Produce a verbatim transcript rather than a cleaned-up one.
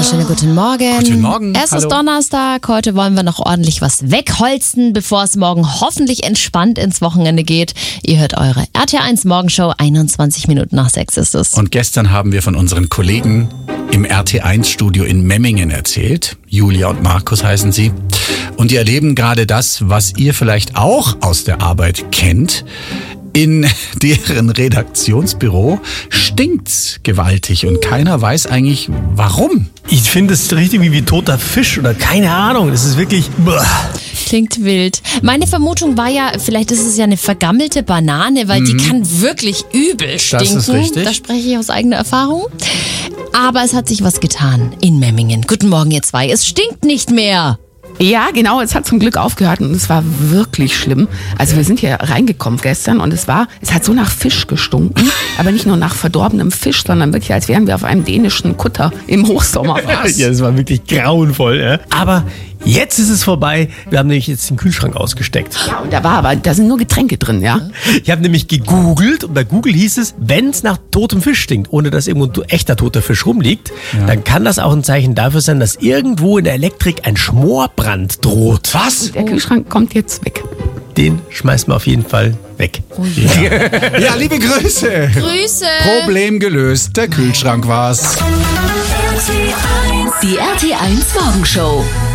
wunderschönen guten Morgen. Guten Morgen. Es Hallo. ist Donnerstag. Heute wollen wir noch ordentlich was wegholzen, bevor es morgen hoffentlich entspannt ins Wochenende geht. Ihr hört eure R T L eins Morgenshow. einundzwanzig Minuten nach sechs ist es. Und gestern haben wir von unseren Kollegen im R T eins Studio in Memmingen erzählt. Julia und Markus heißen sie. Und die erleben gerade das, was ihr vielleicht auch aus der Arbeit kennt. In deren Redaktionsbüro stinkt's gewaltig und keiner weiß eigentlich, warum. Ich finde es richtig wie, wie toter Fisch oder keine Ahnung. Das ist wirklich... Boah. Klingt wild. Meine Vermutung war ja, vielleicht ist es ja eine vergammelte Banane, weil die kann wirklich übel stinken. Das ist richtig. Da spreche ich aus eigener Erfahrung. Aber es hat sich was getan in Memmingen. Guten Morgen, ihr zwei. Es stinkt nicht mehr. Ja, genau, es hat zum Glück aufgehört und es war wirklich schlimm. Also wir sind hier reingekommen gestern und es war, es hat so nach Fisch gestunken, aber nicht nur nach verdorbenem Fisch, sondern wirklich, als wären wir auf einem dänischen Kutter im Hochsommer. Ja, das war wirklich grauenvoll. Ja. Aber jetzt ist es vorbei. Wir haben nämlich jetzt den Kühlschrank ausgesteckt. Ja, und da war aber, da sind nur Getränke drin, ja. Ich habe nämlich gegoogelt und bei Google hieß es, wenn es nach totem Fisch stinkt, ohne dass irgendwo ein echter toter Fisch rumliegt, ja. dann kann das auch ein Zeichen dafür sein, dass irgendwo in der Elektrik ein Schmorbrand droht. Was? Der Kühlschrank kommt jetzt weg. Den schmeißen wir auf jeden Fall weg. Oh ja. Ja, liebe Grüße. Grüße. Problem gelöst. Der Kühlschrank war's. Die R T eins Morgenshow.